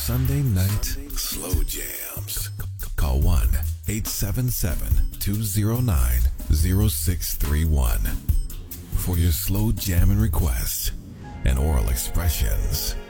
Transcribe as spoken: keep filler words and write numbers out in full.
Sunday night slow jams. Call one eight seven seven, two zero nine, zero six three one for your slow jamming requests and oral expressions.